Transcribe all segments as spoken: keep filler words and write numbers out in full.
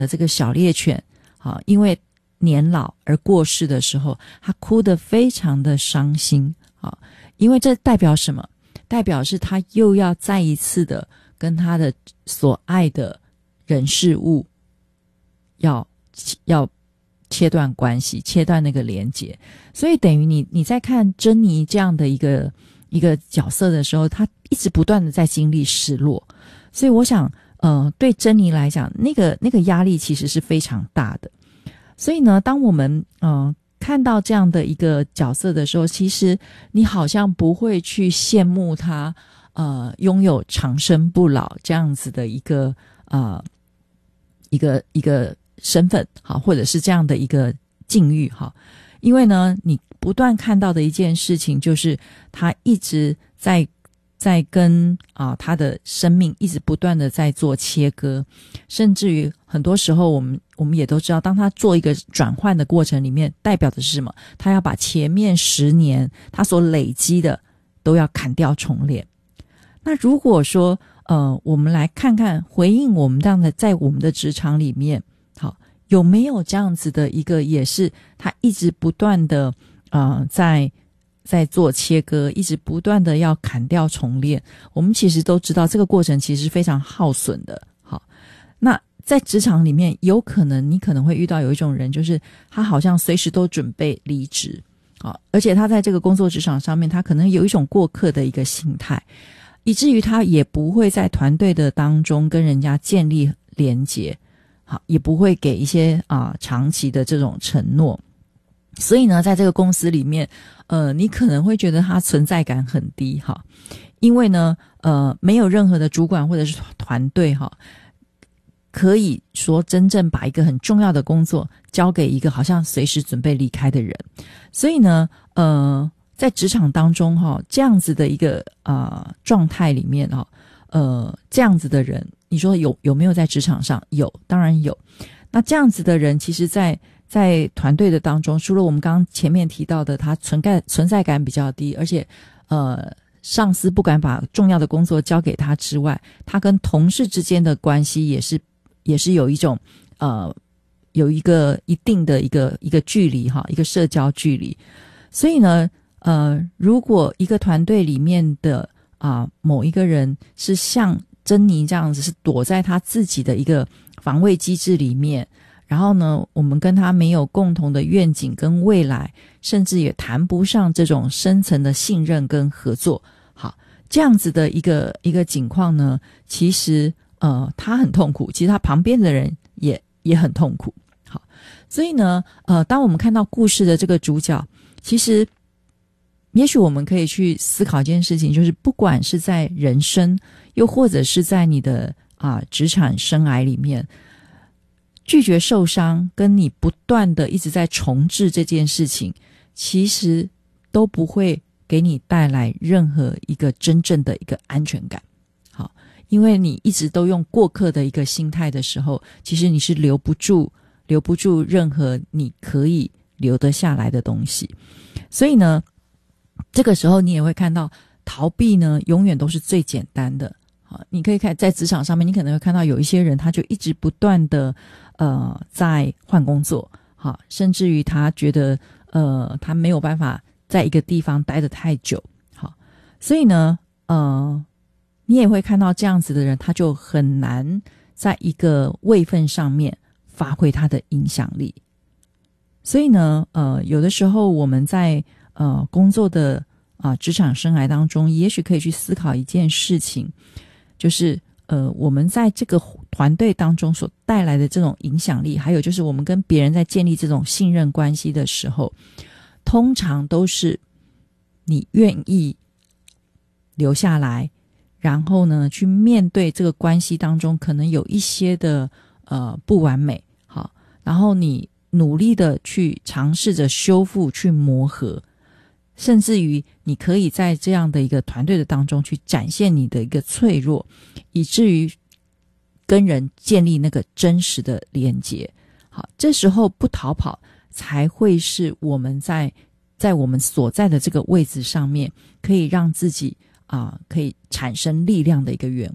的这个小猎犬啊，因为年老而过世的时候，他哭得非常的伤心啊，因为这代表什么？代表是他又要再一次的跟他的所爱的人事物要要切断关系，切断那个连结。所以等于你你在看珍妮这样的一个一个角色的时候，他一直不断的在经历失落。所以我想呃，对珍妮来讲，那个那个压力其实是非常大的。所以呢，当我们呃看到这样的一个角色的时候，其实你好像不会去羡慕他呃拥有长生不老这样子的一个呃一个一个身份，好，或者是这样的一个境遇，好，因为呢，你不断看到的一件事情就是他一直在在跟啊他的生命一直不断的在做切割，甚至于很多时候我们我们也都知道，当他做一个转换的过程里面，代表的是什么？他要把前面十年他所累积的都要砍掉重练。那如果说呃我们来看看回应我们这样的在我们的职场里面，好，有没有这样子的一个也是他一直不断的呃在在做切割，一直不断的要砍掉重练。我们其实都知道这个过程其实是非常耗损的。好，那在职场里面有可能你可能会遇到有一种人，就是他好像随时都准备离职，好，而且他在这个工作职场上面他可能有一种过客的一个心态，以至于他也不会在团队的当中跟人家建立连结，好，也不会给一些啊、呃、长期的这种承诺。所以呢，在这个公司里面，呃，你可能会觉得他存在感很低哈，因为呢，呃，没有任何的主管或者是团队哈，可以说真正把一个很重要的工作交给一个好像随时准备离开的人。所以呢，呃，在职场当中哈，这样子的一个呃状态里面哈，呃，这样子的人，你说有有没有在职场上？有，当然有。那这样子的人，其实在在团队的当中，除了我们刚刚前面提到的他存在存在感比较低，而且呃上司不敢把重要的工作交给他之外，他跟同事之间的关系也是也是有一种呃有一个一定的一个一个距离哈，一个社交距离。所以呢呃如果一个团队里面的啊、呃、某一个人是像珍妮这样子，是躲在他自己的一个防卫机制里面，然后呢，我们跟他没有共同的愿景跟未来，甚至也谈不上这种深层的信任跟合作。好，这样子的一个一个情况呢，其实呃他很痛苦，其实他旁边的人也也很痛苦。好，所以呢，呃，当我们看到故事的这个主角，其实也许我们可以去思考一件事情，就是不管是在人生，又或者是在你的啊职场生涯里面，拒绝受伤跟你不断的一直在重置这件事情，其实都不会给你带来任何一个真正的一个安全感。好，因为你一直都用过客的一个心态的时候，其实你是留不住留不住任何你可以留得下来的东西。所以呢，这个时候你也会看到逃避呢永远都是最简单的。好，你可以看在职场上面，你可能会看到有一些人他就一直不断的呃在换工作，好，甚至于他觉得呃他没有办法在一个地方待得太久。好，所以呢呃你也会看到这样子的人，他就很难在一个位分上面发挥他的影响力。所以呢呃有的时候我们在呃工作的啊、呃、职场生涯当中，也许可以去思考一件事情，就是呃我们在这个团队当中所带来的这种影响力，还有就是我们跟别人在建立这种信任关系的时候，通常都是你愿意留下来，然后呢去面对这个关系当中可能有一些的呃不完美，好，然后你努力的去尝试着修复，去磨合，甚至于你可以在这样的一个团队的当中去展现你的一个脆弱，以至于跟人建立那个真实的连结。好，这时候不逃跑才会是我们在在我们所在的这个位置上面可以让自己啊、呃、可以产生力量的一个缘故。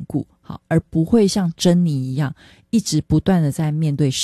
好，而不会像珍妮一样一直不断的在面对